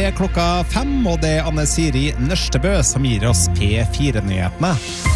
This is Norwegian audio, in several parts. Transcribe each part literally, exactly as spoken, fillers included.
er klokka fem, og det er Anne Siri Nørstebø som gir oss P fire-nyhetene.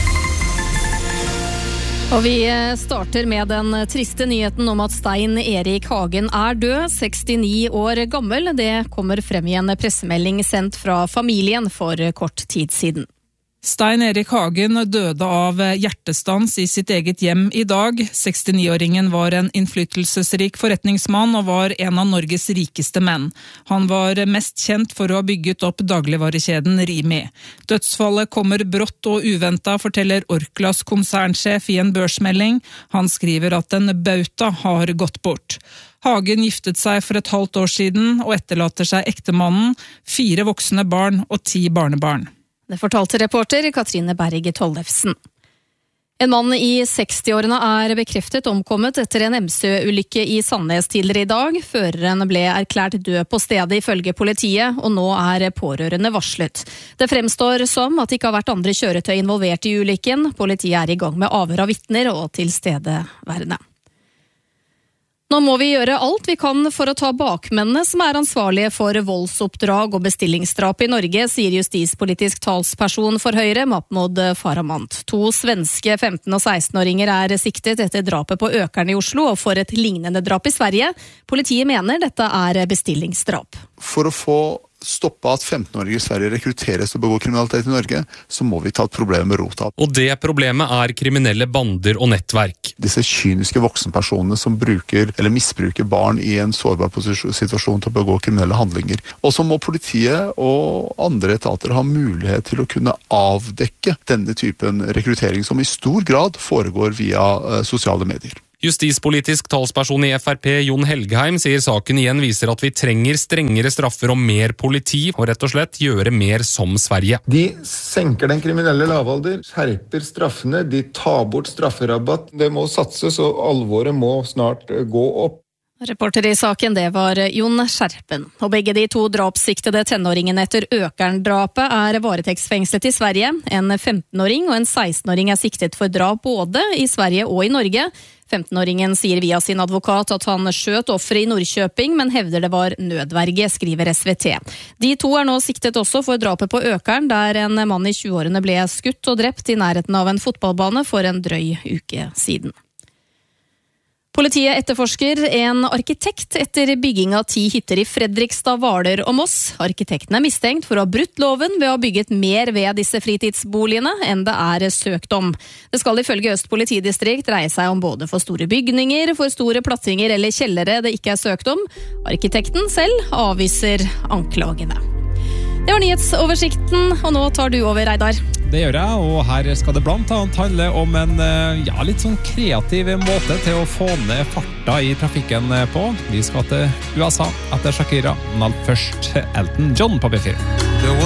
Og vi starter med den triste nyheten om at Stein Erik Hagen er død, sekstini år gammel. Det kommer frem i en pressemelding sendt fra familien for kort tid siden. Stein Erik Hagen døde av hjertestans i sitt eget hjem i dag. sekstini-åringen var en innflytelsesrik forretningsmann og var en av Norges rikeste menn. Han var mest kjent for å ha bygget opp dagligvarekjeden Rimi. Dødsfallet kommer brått og uventet, forteller Orklas konsernsjef i en børsmelding. Han skriver at en bauta har gått bort. Hagen giftet seg for et halvt år siden og etterlater seg ektemannen, fire voksne barn og ti barnebarn. Det fortalte reporter Katrine Berg Tollefsen. En mann i seksti-årene er bekreftet omkommet etter en M S Ø-ulykke i Sandnes tidligere i dag. Føreren ble erklært død på stedet ifølge politiet, og nå er pårørende varslet. Det fremstår som at det ikke har vært andre kjøretøy involvert i ulykken. Politiet er i gang med avhør av vitner og tilstedeværende. Nå må vi gjøre alt vi kan for å ta bakmennene som er ansvarlige for voldsoppdrag og bestillingsdrap i Norge, sier justispolitisk talsperson for Høyre, Mahmoud Farahmand. To svenske femten- og seksten-åringer er siktet etter drapet på Økern i Oslo og for et lignende drap i Sverige. Politiet mener dette er bestillingsdrap. For å få stoppe at femten-åringer i Sverige rekrutteres til å begå kriminalitet i Norge, så må vi ta et problem med rota. Og det problemet er kriminelle bander og nettverk. Disse kyniske voksenpersonene som bruker eller misbruker barn i en sårbar situasjon til å begå kriminelle handlinger. Og så må politiet og andre etater ha mulighet til å kunne avdekke denne typen rekruttering som i stor grad foregår via uh, sosiale medier. Justispolitisk talsperson i F R P Jon Helgheim sier saken igjen viser at vi trenger strengere straffer og mer politi, og rett og slett gjøre mer som Sverige. De senker den kriminelle lavalder, skjerper straffene, de tar bort strafferabatt. Det må satses, og alvoret må snart gå opp. Reporter i saken, det var Jon Skjerpen. Og begge de to drapssiktede tenåringene etter Økern-drapet er varetektsfengslet i Sverige. En femten-åring og en seksten-åring er siktet for drap både i Sverige og i Norge. femten-åringen sier via sin advokat at han skjøt offeret i Norrköping, men hevder det var nødverge, skriver S V T. De to er nå siktet også for drapet på Økern, der en mann i tjue-årene ble skutt og drept i nærheten av en fotballbane for en drøy uke siden. Politiet etterforsker en arkitekt etter bygging av ti hytter i Fredrikstad, Hvaler og Moss. Arkitekten er mistenkt for å ha brutt loven ved å ha bygget mer ved disse fritidsboligene enn det er søkt om. Det skal ifølge Øst politidistrikt dreie seg om både for store bygninger, for store plattinger eller kjellere det ikke er søkt om. Arkitekten selv avviser anklagene. Det var nyhetsoversikten, og nå tar du over, Reidar. Det gjør jeg, og her skal det blant annet handle om en ja, litt sånn kreativ måte til å få ned farta i trafikken på. Vi skal til U S A etter Shakira, men først Elton John på B fire.